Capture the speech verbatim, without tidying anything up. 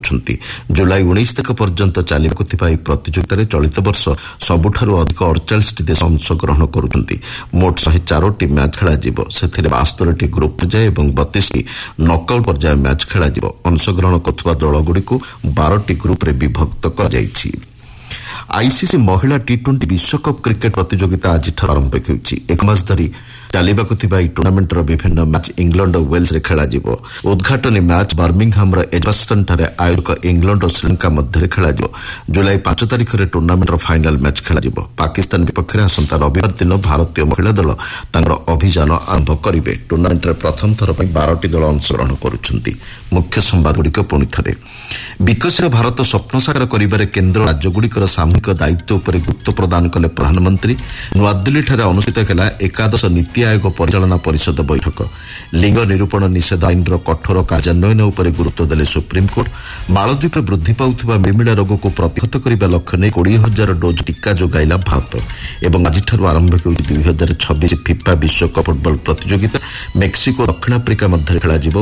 କରୁଛନ୍ତି। ଜୁଲାଇ ଉଣେଇଶ ତାରିଖ ପର୍ଯ୍ୟନ୍ତ ଚାଲିବାକୁ ଥିବା ଏହି ପ୍ରତିଯୋଗିତାରେ ଚଳିତ ବର୍ଷ ସବୁଠାରୁ ଅଧିକ ଅଡ଼ଚାଳିଶଟି ଦେଶ ଅଂଶଗ୍ରହଣ କରୁଛନ୍ତି। ମୋଟ ଶହେ ଚାରୋଟି ମ୍ୟାଚ୍ ଖେଳାଯିବ। ସେଥିରେ ବାସ୍ତରୀଟି ଗ୍ରୁପ୍ ପର୍ଯ୍ୟାୟ ଏବଂ ବତିଶଟି ନକ୍ଆଉଟ୍ ପର୍ଯ୍ୟାୟ ମ୍ୟାଚ୍ ଖେଳାଯିବ। ଅଂଶଗ୍ରହଣ କରୁଥିବା ଦଳଗୁଡ଼ିକୁ ବାରଟି ଗ୍ରୁପ୍ରେ ବିଭକ୍ତ କରାଯାଇଛି। ଆଇସିସି ମହିଳା ଟି ଟ୍ୱେଣ୍ଟି ବିଶ୍ୱକପ୍ କ୍ରିକେଟ୍ ପ୍ରତିଯୋଗିତା ଆଜିଠାରୁ ଆରମ୍ଭ ହେଉଛି। ଏକ ମାସ ଧରି ଚାଲିବାକୁ ଥିବା ଏହି ଟୁର୍ଣ୍ଣାମେଣ୍ଟର ବିଭିନ୍ନ ମ୍ୟାଚ୍ ଇଂଲଣ୍ଡ ଓ ୱେଲ୍ସରେ ଖେଳାଯିବ। ଉଦ୍ଘାଟନୀ ମ୍ୟାଚ୍ ବର୍ମିଂହାମ୍ର ଏଜବାଷ୍ଟନ୍ଠାରେ ଆୟୋଜକ ଇଂଲଣ୍ଡ ଓ ଶ୍ରୀଲଙ୍କା ମଧ୍ୟରେ ଖେଳାଯିବ। ଜୁଲାଇ ପାଞ୍ଚ ତାରିଖରେ ଟୁର୍ଣ୍ଣାମେଣ୍ଟର ଫାଇନାଲ୍ ମ୍ୟାଚ୍ ଖେଳାଯିବ। ପାକିସ୍ତାନ ବିପକ୍ଷରେ ଆସନ୍ତା ରବିବାର ଦିନ ଭାରତୀୟ ମହିଳା ଦଳ ତାଙ୍କର ଅଭିଯାନ ଆରମ୍ଭ କରିବେ। ଟୁର୍ଣ୍ଣାମେଣ୍ଟରେ ପ୍ରଥମ ଥର ପାଇଁ ବାରଟି ଦଳ ଅଂଶଗ୍ରହଣ କରୁଛନ୍ତି। ମୁଖ୍ୟ ସମ୍ବାଦଗୁଡ଼ିକ ପୁଣି ଥରେ। ବିକଶିତ ଭାରତ ସ୍ୱପ୍ନ ସାକାର କରିବାରେ କେନ୍ଦ୍ର ରାଜ୍ୟଗୁଡ଼ିକର ସାମୂହିକ ଦାୟିତ୍ୱ ଉପରେ ଗୁରୁତ୍ୱ ପ୍ରଦାନ କଲେ ପ୍ରଧାନମନ୍ତ୍ରୀ। ନୂଆଦିଲ୍ଲୀଠାରେ ଅନୁଷ୍ଠିତ ହେଲା ଏକାଦଶ ନୀତି ଆୟୋଗ ପରିଚାଳନା ପରିଷଦ ବୈଠକ। ଲିଙ୍ଗ ନିରୂପଣ ନିଷେଧ ଆଇନର କଠୋର କାର୍ଯ୍ୟାନ୍ୱୟନ ଉପରେ ଗୁରୁତ୍ୱ ଦେଲେ ସୁପ୍ରିମକୋର୍ଟ। ମାଳଦ୍ୱୀପରେ ବୃଦ୍ଧି ପାଉଥିବା ମିଳିମିଳା ରୋଗକୁ ପ୍ରତିହତ କରିବା ଲକ୍ଷ୍ୟ ନେଇ କୋଡ଼ିଏ ହଜାର ଡୋଜ୍ ଟିକା ଯୋଗାଇଲା ଭାରତ। ଏବଂ ଆଜିଠାରୁ ଆରମ୍ଭ ହେଉଛି ଦୁଇ ହଜାର ଛବିଶ ଫିଫା ବିଶ୍ୱକପ୍ ଫୁଟବଲ ପ୍ରତିଯୋଗିତା। ମେକ୍ସିକୋ ଦକ୍ଷିଣ ଆଫ୍ରିକା ମଧ୍ୟରେ ଖେଳାଯିବ।